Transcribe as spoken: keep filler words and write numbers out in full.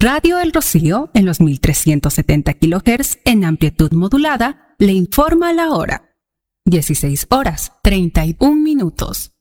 Radio El Rocío, en los mil trescientos setenta kilohertz en amplitud modulada, le informa la hora. dieciséis horas, treinta y un minutos.